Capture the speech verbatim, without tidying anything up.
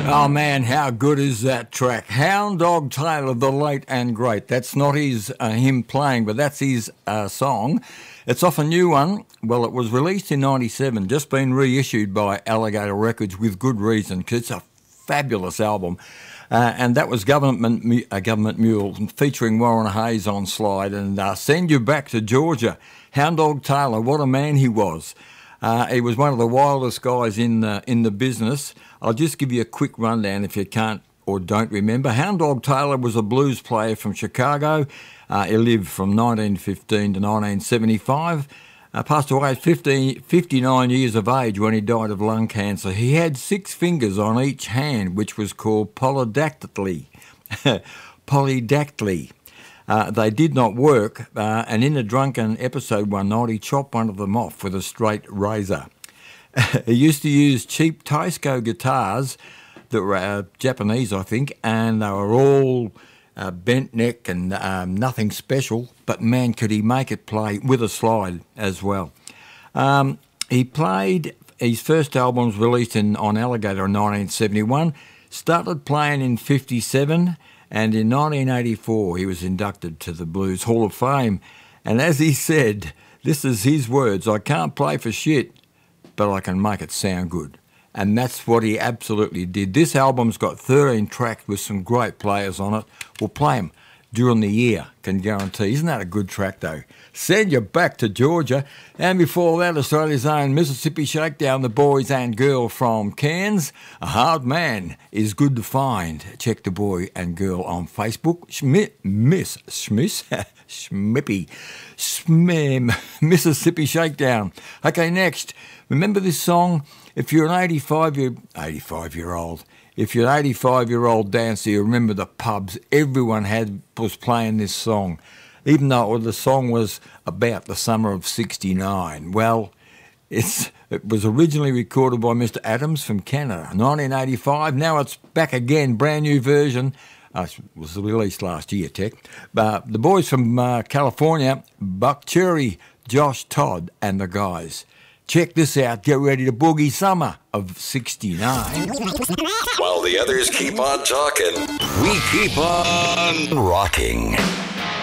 Oh man, how good is that track? Hound Dog Taylor, the late and great. That's not his uh, him playing, but that's his uh, song. It's off a new one. Well, it was released in ninety-seven, just been reissued by Alligator Records with good reason, because it's a fabulous album. Uh, and that was Government uh, Government Mule, featuring Warren Hayes on slide, and uh, Send You Back to Georgia. Hound Dog Taylor, what a man he was. Uh, he was one of the wildest guys in the, in the business. I'll just give you a quick rundown if you can't or don't remember. Hound Dog Taylor was a blues player from Chicago. Uh, he lived from nineteen fifteen to nineteen seventy-five. Uh, passed away at fifty, fifty-nine years of age when he died of lung cancer. He had six fingers on each hand, which was called polydactyly. polydactyly. Uh, they did not work, uh, and in a drunken episode one night, he chopped one of them off with a straight razor. He used to use cheap Taisco guitars that were uh, Japanese, I think, and they were all uh, bent neck and um, nothing special, but man, could he make it play with a slide as well. Um, he played, his first album was released in, on Alligator in nineteen seventy-one, started playing in fifty-seven, and in nineteen eighty-four, he was inducted to the Blues Hall of Fame. And as he said, this is his words, "I can't play for shit, but I can make it sound good." And that's what he absolutely did. This album's got thirteen tracks with some great players on it. We'll play them during the year, can guarantee. Isn't that a good track, though? Send You Back to Georgia. And before that, Australia's own Mississippi Shakedown, the boys and girl from Cairns. A hard man is good to find. Check the boy and girl on Facebook. Schmi- Miss Schmiss, Schmippy, Smim, Mississippi Shakedown. Okay, next. Remember this song? If you're an eighty-five year eighty-five year old, if you're an eighty-five year old dancer, you remember the pubs. Everyone had was playing this song, even though the song was about the summer of sixty-nine. Well, it's it was originally recorded by Mister Adams from Canada, nineteen eighty-five. Now it's back again, brand new version. Uh, it was released last year, Tech. But the boys from uh, California, Buck Cherry, Josh Todd, and the guys. Check this out. Get ready to boogie summer of sixty-nine. While the others keep on talking, we keep on rocking.